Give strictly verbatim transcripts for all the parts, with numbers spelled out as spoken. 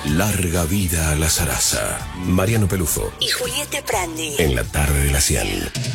Larga vida a la zaraza. Mariano Pelufo y Julieta Prandi. En la tarde de la cien.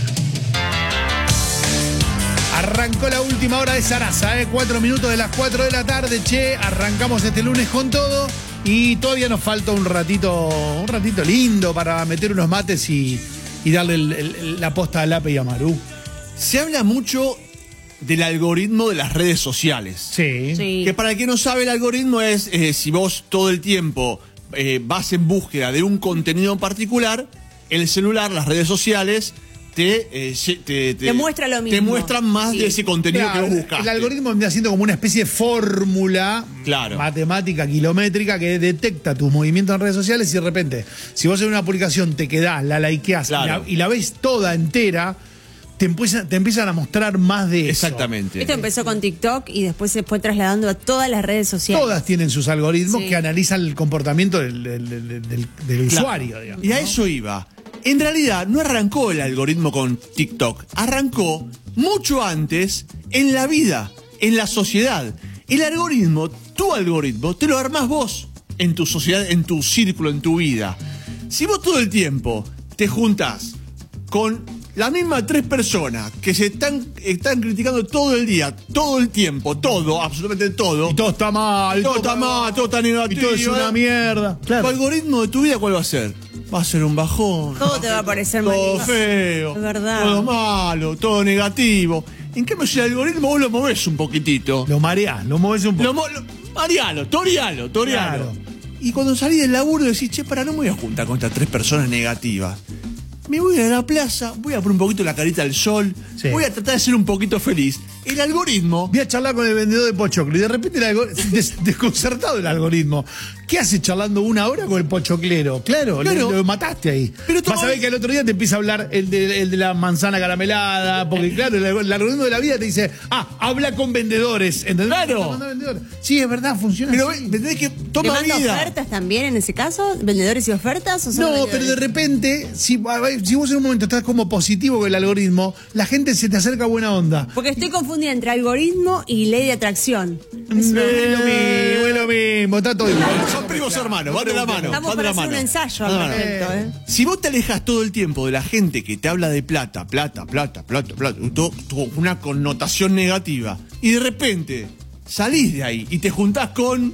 Arrancó la última hora de Zaraza, ¿eh? Cuatro minutos de las cuatro de la tarde, che. Arrancamos este lunes con todo y todavía nos falta un ratito, un ratito lindo para meter unos mates y, y darle el, el, la posta a Lape y a Maru. Se habla mucho del algoritmo de las redes sociales. Sí. Sí. Que para el que no sabe, el algoritmo es eh, si vos todo el tiempo eh, vas en búsqueda de un contenido en particular, el celular, las redes sociales te, eh, te, te, te muestra lo mismo. Te muestran más sí. de ese contenido Claro, que vos buscaste. El algoritmo viene haciendo como una especie de fórmula Claro. matemática kilométrica que detecta tus movimientos en redes sociales y de repente, si vos en una publicación te quedás, la likeás Claro. y, la, y la ves toda entera, te empiezan, te empiezan a mostrar más de eso. Exactamente. Esto empezó con TikTok y después se fue trasladando a todas las redes sociales. Todas tienen sus algoritmos Sí. que analizan el comportamiento del, del, del, del, del Claro. usuario, digamos. Y a ¿no? eso iba. En realidad no arrancó el algoritmo con TikTok, arrancó mucho antes en la vida, en la sociedad. El algoritmo, tu algoritmo, te lo armás vos en tu sociedad, en tu círculo, en tu vida. Si vos todo el tiempo te juntás con las mismas tres personas que se están, están criticando todo el día, todo el tiempo, todo, absolutamente todo. Y todo está mal. Todo está mal, todo está negativo. Y todo es una mierda. ¿Tu algoritmo de tu vida cuál va a ser? Va a ser un bajón. Todo te va a parecer Todo mal. feo. Es verdad. Todo malo, todo negativo. En cambio, si el algoritmo vos lo movés un poquitito. Lo mareás, lo movés un poco. Lo, mo- lo, marealo, torealo, torealo. Claro. Y cuando salís del laburo decís, che, para, no me voy a juntar con estas tres personas negativas. Me voy a la plaza, voy a poner un poquito la carita al sol, Sí. voy a tratar de ser un poquito feliz. El algoritmo... Voy a charlar con el vendedor de pochoclo y de repente el algor- des- desconcertado el algoritmo. ¿Qué hace charlando una hora con el pochoclero? Claro, Claro. Lo, lo mataste ahí. Pero Vas a ver que al otro día te empieza a hablar el de, el de la manzana caramelada, porque claro, el, el algoritmo de la vida te dice, ah, habla con vendedores. ¿Entendés? Claro. Está mandando vendedores. Sí, es verdad, funciona Pero así. ¿entendés que ¿Te toma manda vida? ofertas también en ese caso? ¿Vendedores y ofertas? ¿O solo No, vendedores? pero de repente, si, si vos en un momento estás como positivo con el algoritmo, la gente se te acerca a buena onda. Porque estoy confundida entre algoritmo y ley de atracción. No es lo mismo, es lo mismo, está todo igual. Son primos hermanos, van de la mano. Estamos van de para la hacer mano. un ensayo Van de al la mano. respecto, ¿eh? Si vos te alejas todo el tiempo de la gente que te habla de plata, plata, plata, plata, plata, todo, todo una connotación negativa, y de repente salís de ahí y te juntás con,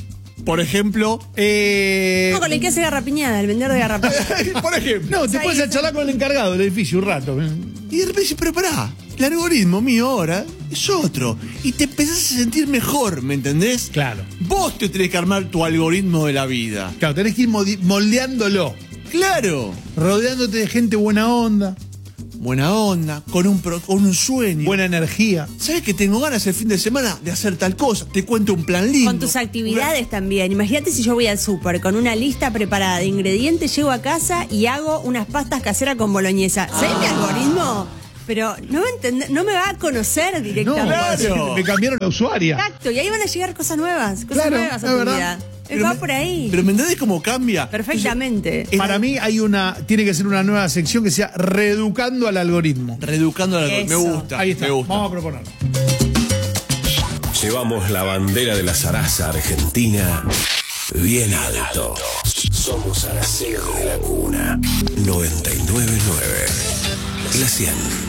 por ejemplo, Eh, No, con el que hace garrapiñada, el vendedor de garrapiñada. por ejemplo, no, te Ahí puedes está. charlar con el encargado del edificio un rato. y de repente dices, pero pará, el algoritmo mío ahora es otro, y te empezás a sentir mejor, ¿me entendés? Claro. Vos te tenés que armar tu algoritmo de la vida. Claro, tenés que ir modi- moldeándolo, Claro. rodeándote de gente buena onda, Buena onda, con un, pro- con un sueño. buena energía. ¿Sabes que tengo ganas el fin de semana de hacer tal cosa? Te cuento un plan lindo. Con tus actividades también. Imagínate si yo voy al súper con una lista preparada de ingredientes, llego a casa y hago unas pastas caseras con boloñesa. ¿Sabes mi algoritmo? Pero no, va a entender- no me va a conocer No, directamente. claro. me cambiaron la usuaria. Exacto, y ahí van a llegar cosas nuevas, cosas Claro, nuevas a es tu verdad. vida. Pero Va me- por ahí. Pero ¿me entendés cómo cambia? Perfectamente. Entonces, Para mí hay una, tiene que ser una nueva sección que sea reeducando al algoritmo. reeducando al algoritmo. Me Eso. gusta. Ahí está, Me gusta. vamos a proponerlo. Llevamos la bandera de la zaraza argentina bien alto. Somos Araceli de la Cuna. noventa y nueve punto nueve. La cien.